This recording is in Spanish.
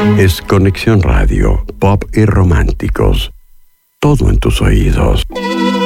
Es Conexión Radio, pop y románticos. Todo en tus oídos.